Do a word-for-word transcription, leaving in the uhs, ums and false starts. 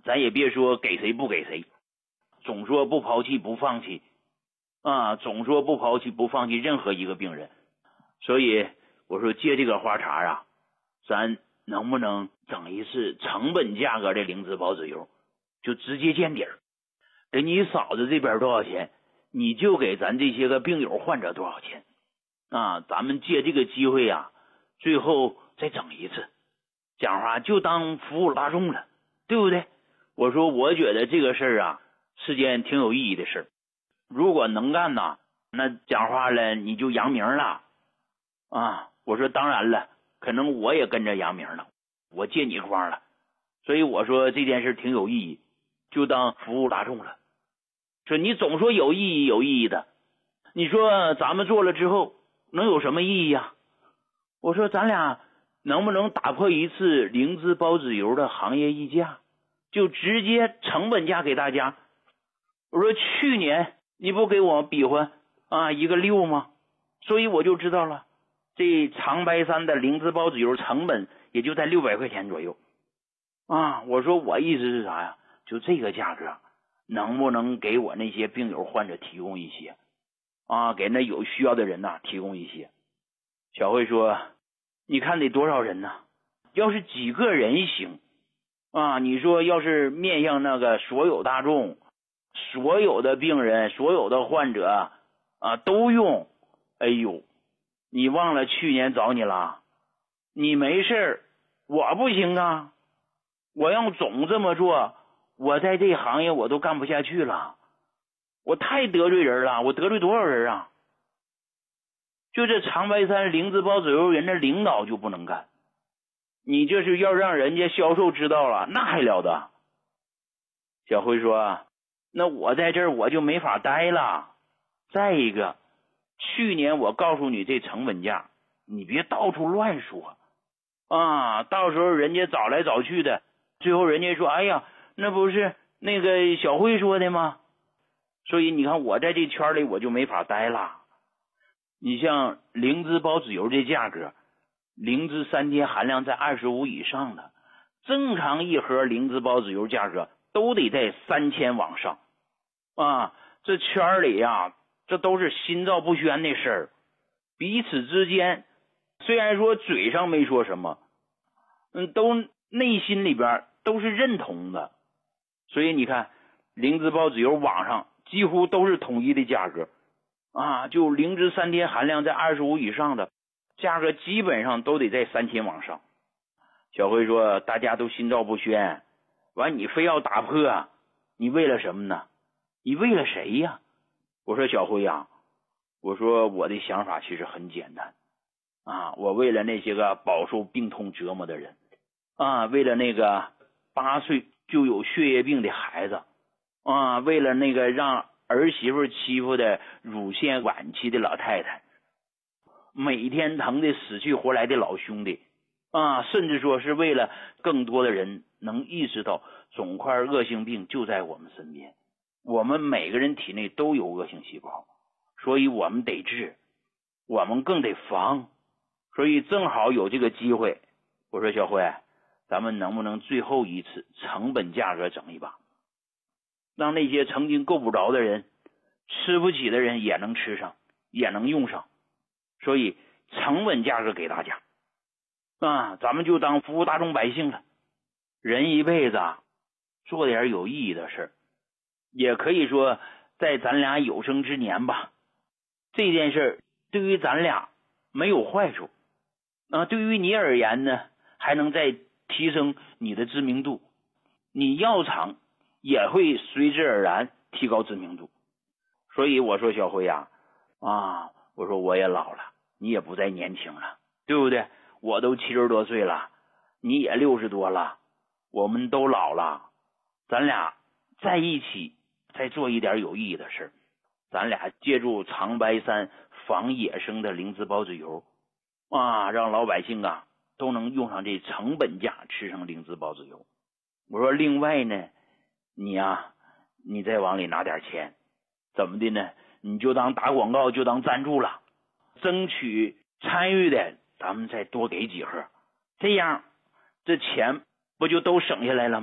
咱也别说给谁不给谁，总说不抛弃不放弃啊，总说不抛弃不放弃任何一个病人。所以我说借这个花茶啊，咱能不能整一次成本价格的灵芝孢子油，就直接见底儿，给你嫂子这边多少钱，你就给咱这些个病友患者多少钱啊？咱们借这个机会啊，最后再整一次，讲话就当服务大众了，对不对？我说我觉得这个事儿啊是件挺有意义的事儿，如果能干呐，那讲话了你就扬名了啊！我说当然了，可能我也跟着扬名了，我借你光了，所以我说这件事挺有意义，就当服务大众了。说你总说有意义有意义的，你说咱们做了之后能有什么意义啊？我说咱俩能不能打破一次灵芝孢子油的行业溢价，就直接成本价给大家。我说去年你不给我比划啊一个六吗？所以我就知道了，这长白山的灵芝孢子油成本也就在六百块钱左右啊。我说我意思是啥呀？就这个价格能不能给我那些病友患者提供一些啊，给那有需要的人呐、啊、提供一些。小慧说你看得多少人呢？要是几个人行啊，你说要是面向那个所有大众，所有的病人，所有的患者啊都用，哎呦，你忘了去年找你了，你没事，我不行啊，我要总这么做，我在这行业我都干不下去了，我太得罪人了，我得罪多少人啊？就这长白山灵芝孢子油人的领导就不能干，你这是要让人家销售知道了，那还了得？小辉说那我在这儿我就没法待了。再一个，去年我告诉你这成本价，你别到处乱说啊，到时候人家找来找去的，最后人家说哎呀那不是那个小辉说的吗？所以你看我在这圈里我就没法待了。你像灵芝孢子油这价格，灵芝三天含量在二十五以上的，正常一盒灵芝孢子油价格都得在三千往上啊！这圈里呀，这都是心照不宣的事儿，彼此之间虽然说嘴上没说什么，嗯，都内心里边都是认同的。所以你看，灵芝孢子油网上几乎都是统一的价格啊，就灵芝三天含量在二十五以上的价格基本上都得在三千往上。小辉说大家都心照不宣，完你非要打破，你为了什么呢？你为了谁呀？我说小辉呀，我说我的想法其实很简单啊，我为了那些个饱受病痛折磨的人啊，为了那个八岁就有血液病的孩子啊，为了那个让儿媳妇欺负的乳腺晚期的老太太，每天疼的死去活来的老兄弟啊，甚至说是为了更多的人能意识到肿块恶性病就在我们身边，我们每个人体内都有恶性细胞，所以我们得治，我们更得防。所以正好有这个机会，我说小辉，咱们能不能最后一次成本价格整一把，让那些曾经够不着的人，吃不起的人也能吃上，也能用上。所以成本价格给大家啊，咱们就当服务大众百姓了。人一辈子啊，做点有意义的事，也可以说在咱俩有生之年吧，这件事对于咱俩没有坏处啊，对于你而言呢，还能再提升你的知名度，你药厂也会随之而然提高知名度。所以我说小辉呀，啊，我说我也老了，你也不再年轻了，对不对？我都七十多岁了，你也六十多了，我们都老了，咱俩在一起再做一点有意义的事，咱俩借助长白山仿野生的灵芝孢子油啊，让老百姓啊都能用上这成本价吃上灵芝孢子油。我说另外呢，你呀、啊，你再往里拿点钱，怎么的呢？你就当打广告，就当赞助了，争取参与的咱们再多给几盒，这样这钱不就都省下来了吗？